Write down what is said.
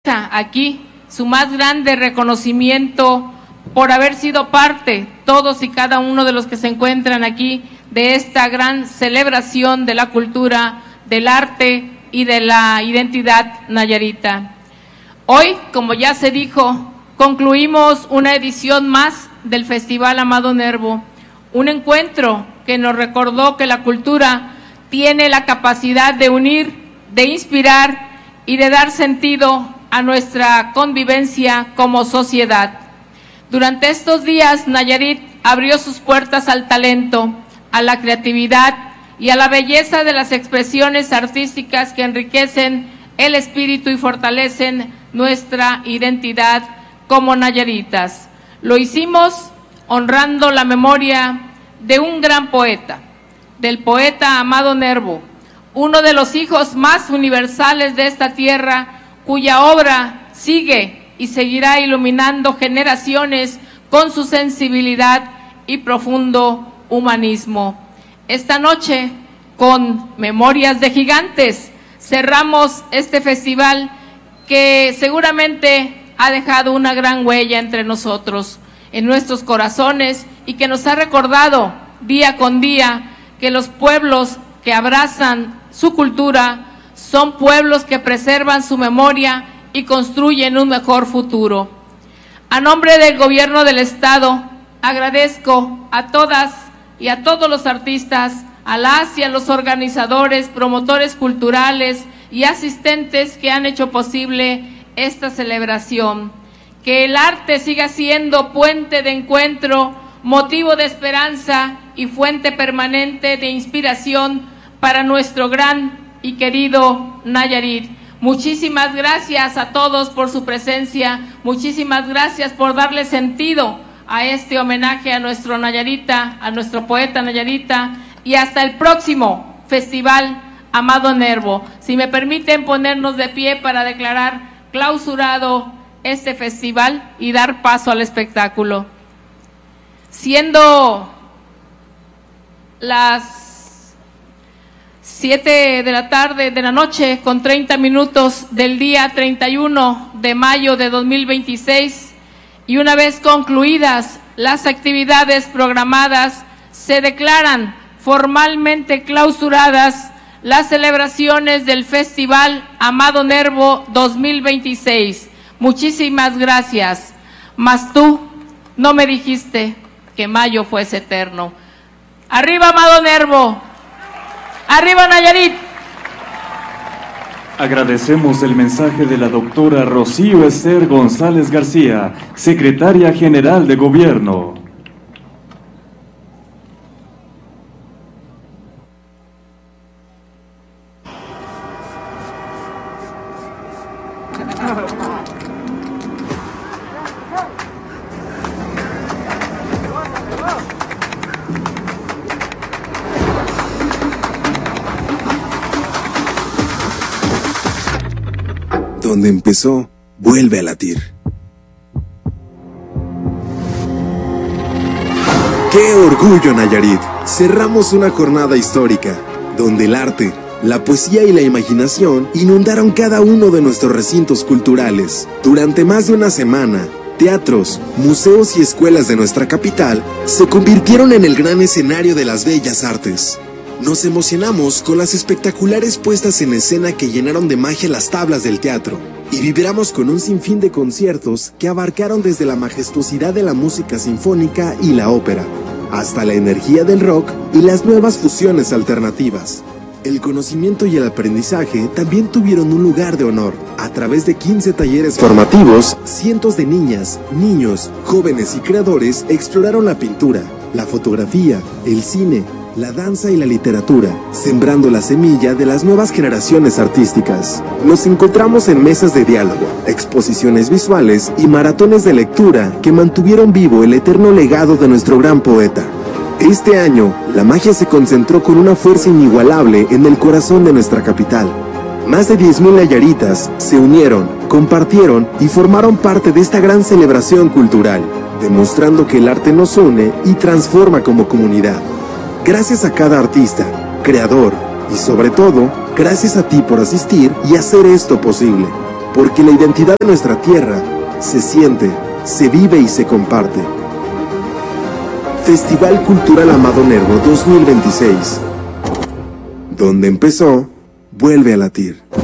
aquí su más grande reconocimiento por haber sido parte, todos y cada uno de los que se encuentran aquí, de esta gran celebración de la cultura, del arte y de la identidad nayarita. Hoy, como ya se dijo, concluimos una edición más del Festival Amado Nervo, un encuentro que nos recordó que la cultura tiene la capacidad de unir, de inspirar y de dar sentido a nuestra convivencia como sociedad. Durante estos días, Nayarit abrió sus puertas al talento, a la creatividad y a la belleza de las expresiones artísticas que enriquecen el espíritu y fortalecen nuestra identidad como nayaritas. Lo hicimos honrando la memoria de un gran poeta, del poeta Amado Nervo, uno de los hijos más universales de esta tierra, cuya obra sigue y seguirá iluminando generaciones con su sensibilidad y profundo humanismo. Esta noche, con Memorias de Gigantes, cerramos este festival que seguramente ha dejado una gran huella entre nosotros, en nuestros corazones, y que nos ha recordado día con día que los pueblos que abrazan su cultura son pueblos que preservan su memoria y construyen un mejor futuro. A nombre del Gobierno del Estado, agradezco a todas y a todos los artistas, a las y a los organizadores, promotores culturales y asistentes que han hecho posible esta celebración. Que el arte siga siendo puente de encuentro, motivo de esperanza y fuente permanente de inspiración para nuestro gran y querido Nayarit. Muchísimas gracias a todos por su presencia, muchísimas gracias por darle sentido a este homenaje a nuestro Nayarita, a nuestro poeta Nayarita, y hasta el próximo Festival Amado Nervo. Si me permiten ponernos de pie para declarar clausurado este festival y dar paso al espectáculo. Siendo las 7 de la tarde de la noche con 30 minutos del día 31 de mayo de 2026, y una vez concluidas las actividades programadas, se declaran formalmente clausuradas las celebraciones del Festival Amado Nervo 2026. Muchísimas gracias. Mas tú no me dijiste que mayo fuese eterno. ¡Arriba Amado Nervo! ¡Arriba Nayarit! Agradecemos el mensaje de la doctora Rocío Ester González García, secretaria general de Gobierno. Donde empezó, vuelve a latir. ¡Qué orgullo, Nayarit! Cerramos una jornada histórica, donde el arte, la poesía y la imaginación inundaron cada uno de nuestros recintos culturales. Durante más de una semana, teatros, museos y escuelas de nuestra capital se convirtieron en el gran escenario de las bellas artes. Nos emocionamos con las espectaculares puestas en escena que llenaron de magia las tablas del teatro, y vibramos con un sinfín de conciertos que abarcaron desde la majestuosidad de la música sinfónica y la ópera, hasta la energía del rock y las nuevas fusiones alternativas. El conocimiento y el aprendizaje también tuvieron un lugar de honor. A través de 15 talleres formativos, cientos de niñas, niños, jóvenes y creadores exploraron la pintura, la fotografía, el cine, la danza y la literatura, sembrando la semilla de las nuevas generaciones artísticas. Nos encontramos en mesas de diálogo, exposiciones visuales y maratones de lectura que mantuvieron vivo el eterno legado de nuestro gran poeta. Este año, la magia se concentró con una fuerza inigualable en el corazón de nuestra capital. Más de 10,000 nayaritas se unieron, compartieron y formaron parte de esta gran celebración cultural, demostrando que el arte nos une y transforma como comunidad. Gracias a cada artista, creador y sobre todo, gracias a ti por asistir y hacer esto posible. porque la identidad de nuestra tierra se siente, se vive y se comparte. Festival Cultural Amado Nervo 2026. Donde empezó, vuelve a latir.